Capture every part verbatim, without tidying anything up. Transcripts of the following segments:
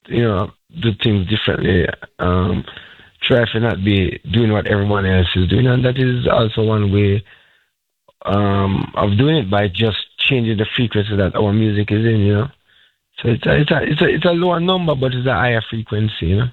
you know, do things differently. Um, try to not be doing what everyone else is doing, and that is also one way um, of doing it by just changing the frequency that our music is in. You know, so it's a it's a it's a, it's a lower number, but it's a higher frequency. You know.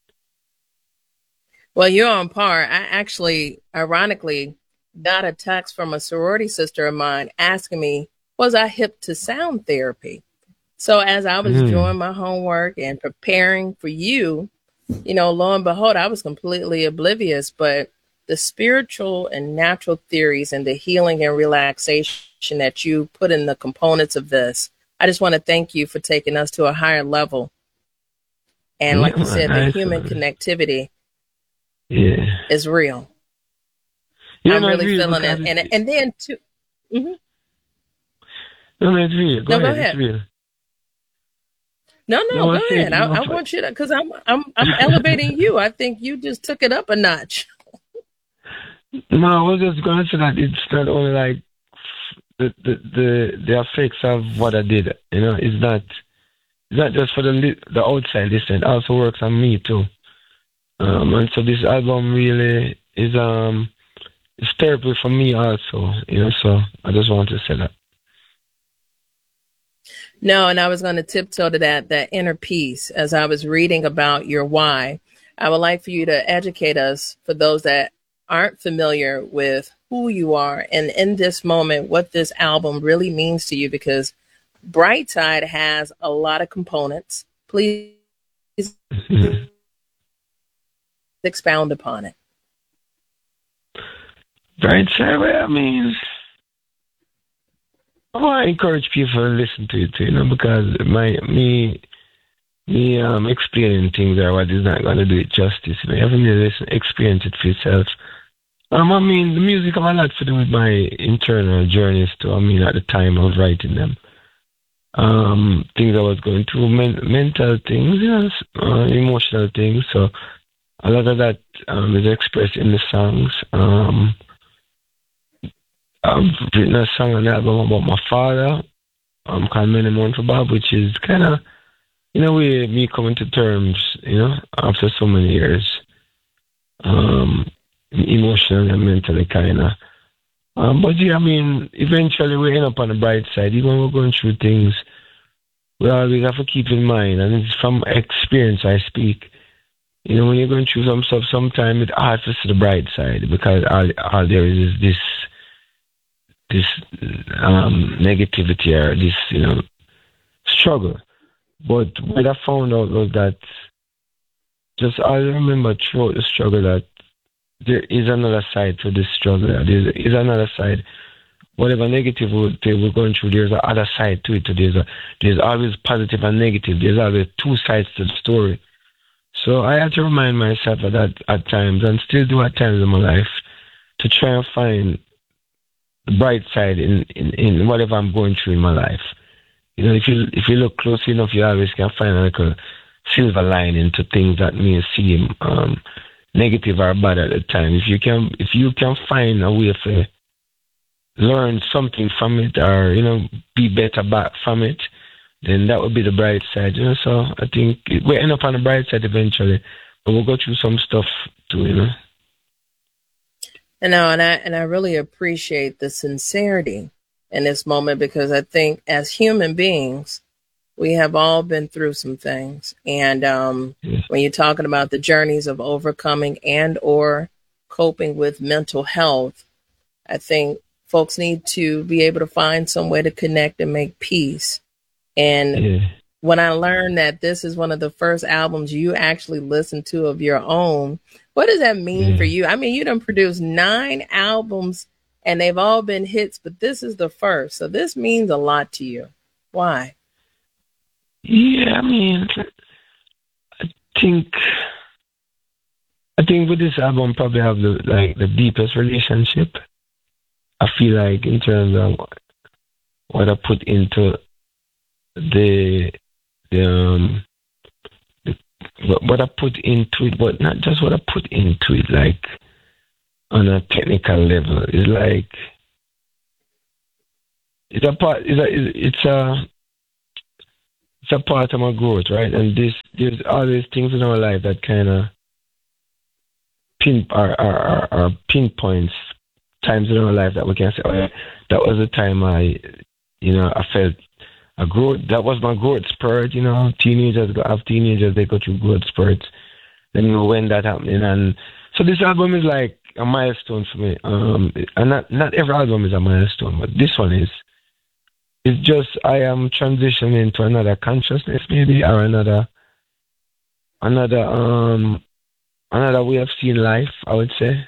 Well, you're on par. I actually, ironically, got a text from a sorority sister of mine asking me, was I hip to sound therapy? So as I was Mm. doing my homework and preparing for you, you know, lo and behold, I was completely oblivious. But the spiritual and natural theories and the healing and relaxation that you put in the components of this, I just want to thank you for taking us to a higher level. And Yeah, like you man, said, the nice human one. connectivity Yeah, is real. yeah, I'm no, it's really real feeling because it. it's And and then too. Mhm. no, no, it's real. Go No, go ahead, it's ahead. real. No, No, no, I go said ahead. I, no. I want you to, because I'm I'm I'm elevating you. I think you just took it up a notch. No, I was just going to say that it's not only like the the the, the effects of what I did. You know, it's not it's not just for the li- the outside listener. It also works on me too. Um, and so this album really is um it's therapy for me also. You know, so I just want to say that. No, and I was going to tiptoe to that that inner peace as I was reading about your why. I would like for you to educate us, for those that aren't familiar with who you are and in this moment what this album really means to you, because Brightside has a lot of components. Please expound upon it. Right, sir. Well, I mean, I encourage people to listen to it, you know, because my me me um explaining things or what is not going to do it justice. You know, you have to listen, experience it for yourself. Um, I mean, the music have a lot to do with my internal journeys too. I mean, at the time I was writing them, um, things I was going through, men- mental things, you know, s- uh, emotional things. So a lot of that um, is expressed in the songs. Um, I've written a song on the album about my father, um, called Many Mourn for Bob, which is kind of, in a way, me coming to terms, you know, after so many years, um, emotionally and mentally, kind of. Um, but yeah, I mean, eventually we end up on the bright side. Even when we're going through things, we always have to keep in mind, and it's from experience I speak. You know, when you're going through some stuff, sometimes it's hard to see the bright side because all, all there is is this this um, negativity or this, you know, struggle. But what I found out was that just I remember throughout the struggle that there is another side to this struggle. There is another side. Whatever negative we're going through, there's a other side to it. There's a, there's always positive and negative. There's always two sides to the story. So I have to remind myself of that at times, and still do at times in my life, to try and find the bright side in, in, in whatever I'm going through in my life. You know, if you if you look closely enough, you always can find like a silver lining to things that may seem um, negative or bad at the time. If you can if you can find a way to learn something from it, or you know, be better back from it, then that would be the bright side. You know, so I think we end up on the bright side eventually, but we'll go through some stuff too. You know. And now, and I and I really appreciate the sincerity in this moment, because I think as human beings, we have all been through some things. And um, Yeah. when you're talking about the journeys of overcoming and or coping with mental health, I think folks need to be able to find some way to connect and make peace. And Yeah. when I learned that this is one of the first albums you actually listen to of your own, what does that mean for Yeah. you? I mean, you done produced nine albums and they've all been hits, but this is the first. So this means a lot to you. Why? Yeah. I mean, I think I think with this album probably have the like the deepest relationship. I feel like in terms of what I put into the the um the, what, what I put into it, but not just what I put into it, like on a technical level. It's like it's a part. It's a it's a, it's a part of my growth, right? And this there's all these things in our life that kind of pin are are, are pinpoints times in our life that we can say, oh yeah, that was the time I, you know, I felt a growth. That was my growth spurt. You know, teenagers go have teenagers, they go through growth spurts. Then you know when that happening, and so this album is like a milestone for me. Um, and not not every album is a milestone, but this one is. It's just I am transitioning to another consciousness, maybe, or another another um another way of seeing life, I would say.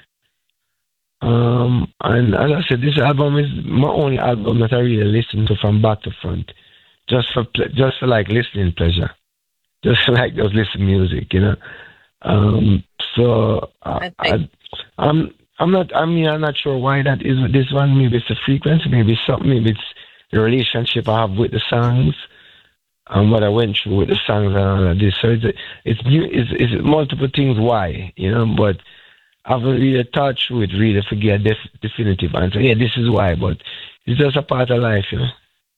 Um, and as I said, this album is my only album that I really listen to from back to front, just for ple- just for like listening pleasure, just for like just listen music, you know. Um, so I, I, I, I'm I'm not I mean I'm not sure why that is with this one. Maybe it's the frequency, maybe it's something, maybe it's the relationship I have with the songs and what I went through with the songs and all of this. So it's it's new, it's, it's multiple things why, you know, but I haven't really thought through it, really forget def, definitive answer. Yeah, this is why, but it's just a part of life, you know.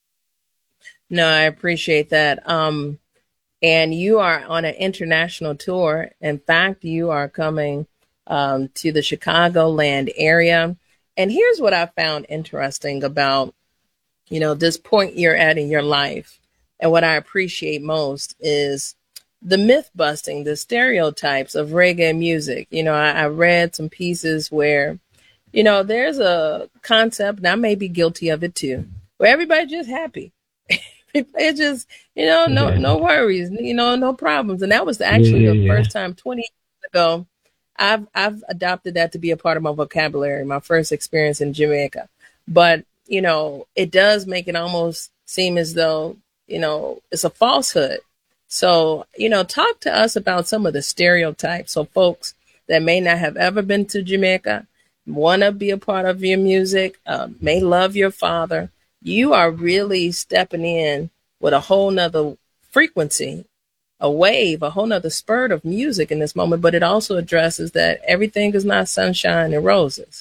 No, I appreciate that. Um, and you are on an international tour. In fact, you are coming um, to the Chicagoland area. And here's what I found interesting about, you know, this point you're at in your life. And what I appreciate most is the myth busting, the stereotypes of reggae music. You know, I, I read some pieces where, you know, there's a concept, and I may be guilty of it too, where everybody's just happy. It's just, you know, no, Yeah. no worries, you know, no problems. And that was actually Yeah, the yeah, first time twenty years ago. I've, I've adopted that to be a part of my vocabulary, my first experience in Jamaica. But, you know, it does make it almost seem as though, you know, it's a falsehood. So, you know, talk to us about some of the stereotypes. So folks that may not have ever been to Jamaica, want to be a part of your music, uh, may love your father. You are really stepping in with a whole nother frequency, a wave, a whole nother spurt of music in this moment. But it also addresses that everything is not sunshine and roses.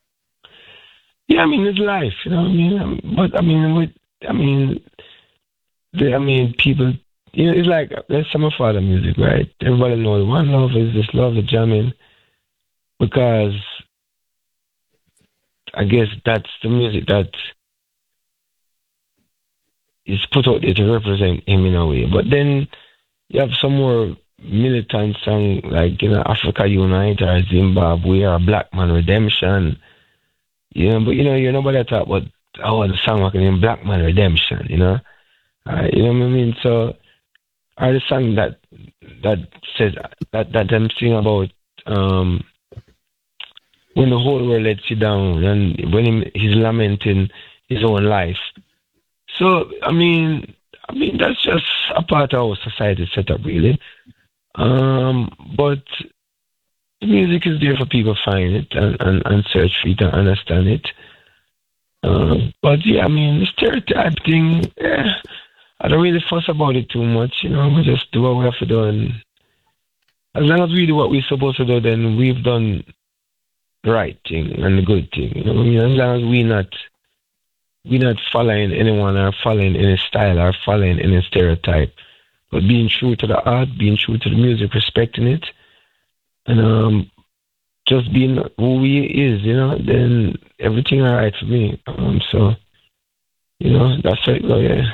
Yeah, I mean, it's life, you know what I mean? Um, But, I mean, with, I mean, the, I mean, people, you know, it's like, let's say my father music, right? Everybody knows one love is this love, the jamming, because I guess that's the music that is put out there to represent him in a way. But then you have some more militant song like, you know, Africa Unite or Zimbabwe or Black Man Redemption. You know, but you know, you're nobody talk about how the song working in Black Man Redemption, you know. Uh, you know what I mean? So are the song that that says that that them sing about um when the whole world lets you down and when he, he's lamenting his own life. So I mean I mean that's just a part of our society setup really. Um but the music is there for people to find it and, and, and search for it and understand it. Uh, but yeah, I mean, the stereotype thing, yeah, I don't really fuss about it too much, you know, we just do what we have to do. And as long as we do what we're supposed to do, then we've done the right thing and the good thing. You know what I mean? As long as we're not, we're not following anyone or following any style or following any stereotype, but being true to the art, being true to the music, respecting it, and um, just being who he is, you know, then everything all right for me. Um, so, you know, that's it. Oh, yeah.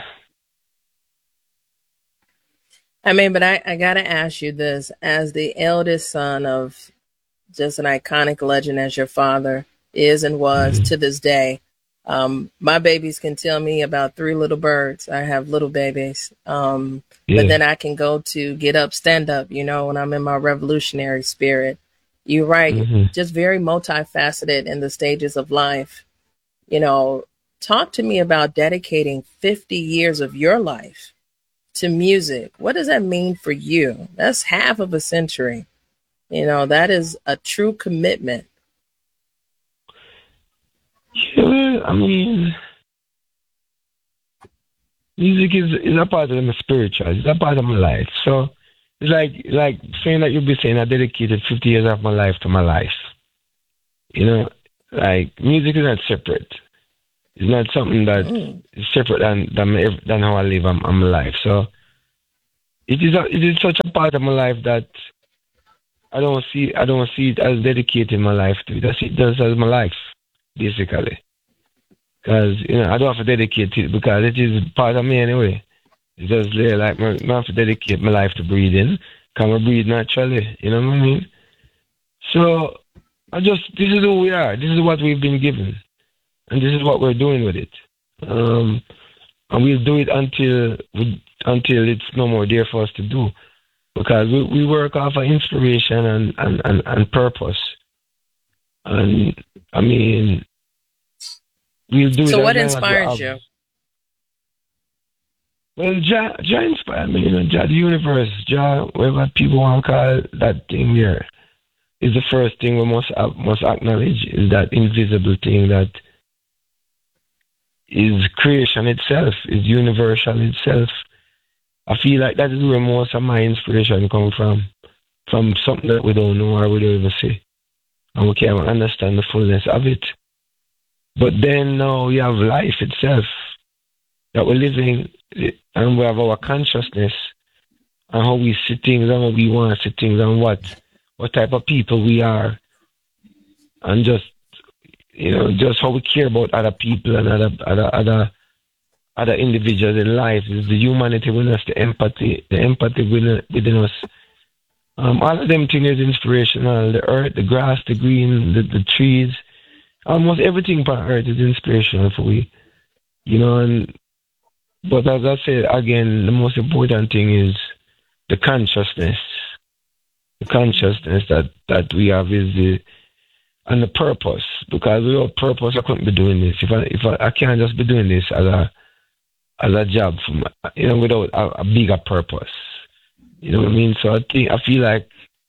I mean, but I, I got to ask you this. As the eldest son of just an iconic legend as your father is and was mm-hmm. to this day, um, my babies can tell me about three little birds. I have little babies. Um, yeah. But then I can go to get up, stand up, you know, when I'm in my revolutionary spirit. You're right. Mm-hmm. Just very multifaceted in the stages of life. You know, talk to me about dedicating fifty years of your life to music. What does that mean for you? That's half of a century. You know, that is a true commitment. Yeah, I mean, music is, is a part of my spiritual. It's a part of my life. So it's like like saying that you'll be saying I dedicated fifty years of my life to my life. You know, like music is not separate. It's not something that mm. is separate than than, than how I live on, on my life. So it is a, it is such a part of my life that I don't see I don't see it as dedicating my life to it. I see it just as my life, basically. Because you know I don't have to dedicate it because it is part of me anyway. It's just there, like I have to dedicate my life to breathing. Can I breathe naturally? You know what I mean? So I just this is who we are. This is what we've been given, and this is what we're doing with it. Um, and we'll do it until we, until it's no more there for us to do, because we, we work off of inspiration and, and, and, and purpose. And I mean, we'll do it. So, what as long inspires as you? Well, Jah, Jah inspired me. You know, Jah, the universe, Jah, whatever people want to call that thing there, is the first thing we must must acknowledge. Is that invisible thing that is creation itself, is universal itself. I feel like that is where most of my inspiration comes from, from something that we don't know or we don't even see, and we can't understand the fullness of it. But then now you have life itself that we're living, and we have our consciousness and how we see things and how we want to see things and what what type of people we are, and just you know just how we care about other people and other other other other individuals in life. Is the humanity within us, the empathy, the empathy within, within us. Um, all of them things is inspirational. The earth, the grass, the green, the, the trees, almost everything on earth is inspirational for we. You know, and but as I said again, the most important thing is the consciousness. The consciousness that, that we have is the and the purpose. Because without purpose, I couldn't be doing this. If I if I, I can't just be doing this as a as a job, for my, you know, without a, a bigger purpose. You know what I mean? So I think I feel like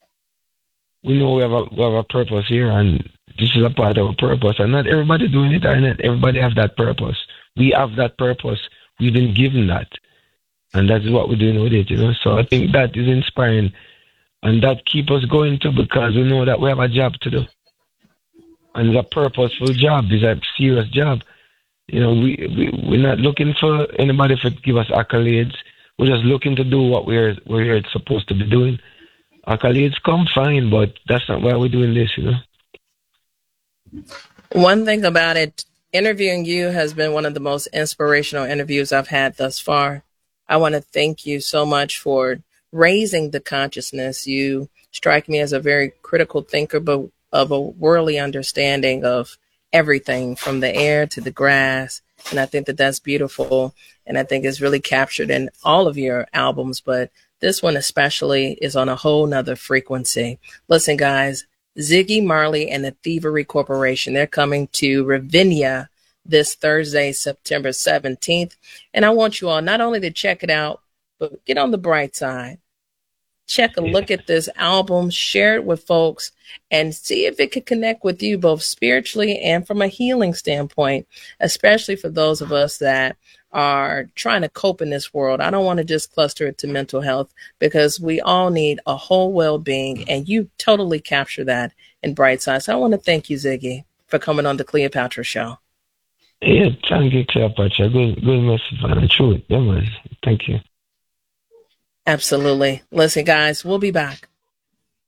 we know we have a we have a purpose here, and this is a part of our purpose. And not everybody doing it, and not everybody have that purpose. We have that purpose. We've been given that, and that's what we're doing with it. You know, so I think that is inspiring. And that keep us going too, because we know that we have a job to do. And it's a purposeful job. It's a serious job. You know, we, we, we're not looking for anybody to give us accolades. We're just looking to do what we're, we're supposed to be doing. Accolades come fine, but that's not why we're doing this, you know. One thing about it, interviewing you has been one of the most inspirational interviews I've had thus far. I want to thank you so much for raising the consciousness. You strike me as a very critical thinker, but of a worldly understanding of everything from the air to the grass. And I think that that's beautiful. And I think it's really captured in all of your albums, but this one especially is on a whole nother frequency. Listen, guys, Ziggy Marley and the Thievery Corporation, they're coming to Ravinia this Thursday, September seventeenth. And I want you all not only to check it out, but get on the bright side. Check a look at this album, share it with folks, and see if it can connect with you both spiritually and from a healing standpoint, especially for those of us that are trying to cope in this world. I don't want to just cluster it to mental health, because we all need a whole well-being, and you totally capture that in Brightside. So I want to thank you, Ziggy, for coming on the Cleopatra Show. Yeah, thank you, Cleopatra. Good, good message, man. True. Yeah, man. Thank you. Absolutely. Listen, guys, we'll be back.